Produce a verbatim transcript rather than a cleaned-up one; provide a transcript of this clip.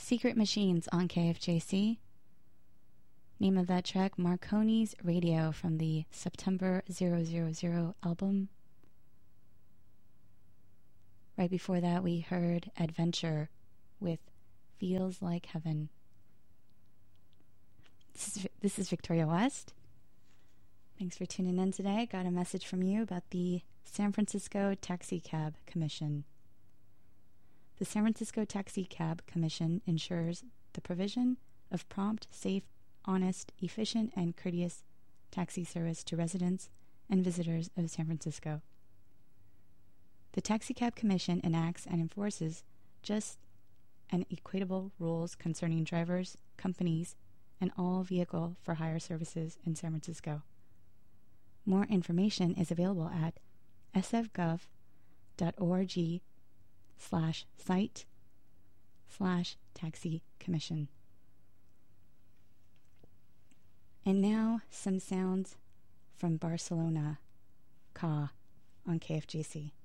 Secret Machines on K F J C. Name of that track, Marconi's Radio from the September zero zero zero album. Right before that, we heard Adventure with Feels Like Heaven. This is, this is Victoria West. Thanks for tuning in today. Got a message from you about the San Francisco Taxi Cab Commission. The San Francisco Taxi Cab Commission ensures the provision of prompt, safe, honest, efficient, and courteous taxi service to residents and visitors of San Francisco. The Taxi Cab Commission enacts and enforces just and equitable rules concerning drivers, companies, and all vehicle for hire services in San Francisco. More information is available at sfgov.org slash site slash taxi commission. And now some sounds from Barcelona, Ka, on K F J C.